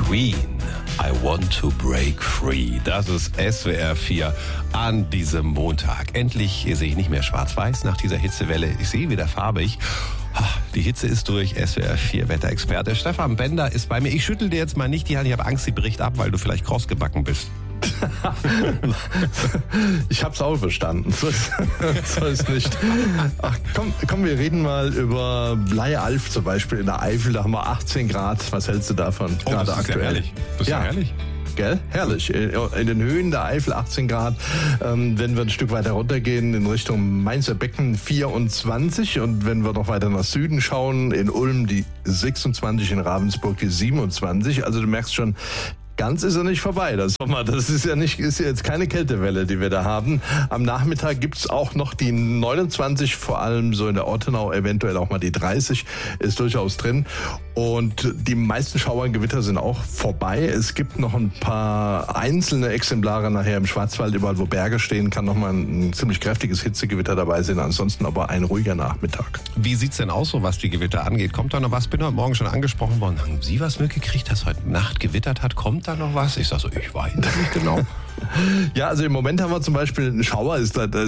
Queen, I want to break free. Das ist SWR 4 an diesem Montag. Endlich sehe ich nicht mehr schwarz-weiß nach dieser Hitzewelle. Ich sehe wieder farbig. Die Hitze ist durch. SWR 4 Wetterexperte Stefan Bender ist bei mir. Ich schüttel dir jetzt mal nicht die Hand. Ich habe Angst, sie bricht ab, weil du vielleicht krossgebacken bist. Ich hab's auch verstanden. So ist nicht. Ach, komm, wir reden mal über Bleialf zum Beispiel in der Eifel. Da haben wir 18 Grad. Was hältst du davon? Oh, gerade das ist aktuell? Ja herrlich. Das ist ja herrlich. Gell? Herrlich. In den Höhen der Eifel 18 Grad. Wenn wir ein Stück weiter runtergehen in Richtung Mainzer Becken 24. Und wenn wir noch weiter nach Süden schauen, in Ulm die 26, in Ravensburg die 27. Also du merkst schon, ganz ist er nicht vorbei, der Sommer. Das ist ja jetzt keine Kältewelle, die wir da haben. Am Nachmittag gibt's auch noch die 29, vor allem so in der Ortenau, eventuell auch mal die 30, ist durchaus drin. Und die meisten Schauer und Gewitter sind auch vorbei. Es gibt noch ein paar einzelne Exemplare nachher im Schwarzwald, überall wo Berge stehen, kann noch mal ein ziemlich kräftiges Hitzegewitter dabei sein. Ansonsten aber ein ruhiger Nachmittag. Wie sieht's denn aus, so was die Gewitter angeht? Kommt da noch was? Bin heute Morgen schon angesprochen worden. Haben Sie was mitgekriegt, dass heute Nacht gewittert hat? Kommt da noch was? Ich sag so, ich weiß nicht genau. Ja, also im Moment haben wir zum Beispiel einen Schauer,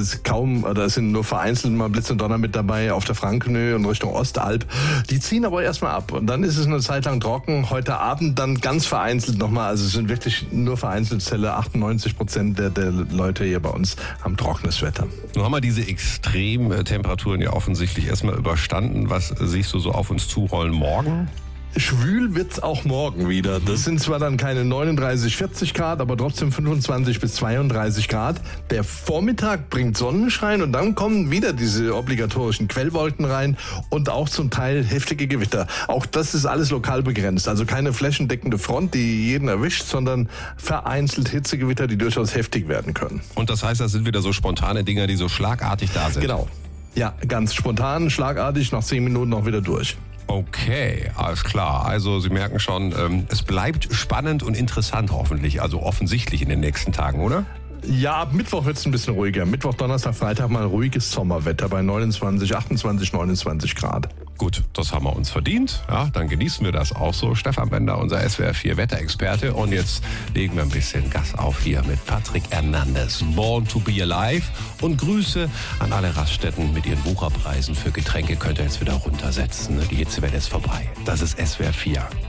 da sind nur vereinzelt mal Blitz und Donner mit dabei auf der Frankenhöhe und Richtung Ostalb. Die ziehen aber erstmal ab und dann ist es eine Zeit lang trocken. Heute Abend dann ganz vereinzelt nochmal, also es sind wirklich nur vereinzelte Zelle. 98% der Leute hier bei uns haben trockenes Wetter. Nun haben wir diese Extremtemperaturen ja offensichtlich erstmal überstanden. Was siehst du so auf uns zurollen morgen? Schwül wird's auch morgen wieder. Das sind zwar dann keine 39, 40 Grad, aber trotzdem 25 bis 32 Grad. Der Vormittag bringt Sonnenschein und dann kommen wieder diese obligatorischen Quellwolken rein und auch zum Teil heftige Gewitter. Auch das ist alles lokal begrenzt. Also keine flächendeckende Front, die jeden erwischt, sondern vereinzelt Hitzegewitter, die durchaus heftig werden können. Und das heißt, das sind wieder so spontane Dinger, die so schlagartig da sind? Genau. Ja, ganz spontan, schlagartig, nach 10 Minuten auch wieder durch. Okay, alles klar. Also Sie merken schon, es bleibt spannend und interessant hoffentlich, also offensichtlich in den nächsten Tagen, oder? Ja, ab Mittwoch wird es ein bisschen ruhiger. Mittwoch, Donnerstag, Freitag mal ruhiges Sommerwetter bei 29, 28, 29 Grad. Gut, das haben wir uns verdient. Ja, dann genießen wir das auch so. Stefan Bender, unser SWR 4 Wetterexperte. Und jetzt legen wir ein bisschen Gas auf hier mit Patrick Hernandez. Born to be alive. Und Grüße an alle Raststätten mit ihren Wucherpreisen für Getränke könnt ihr jetzt wieder runtersetzen. Die Hitzewelle ist vorbei. Das ist SWR 4.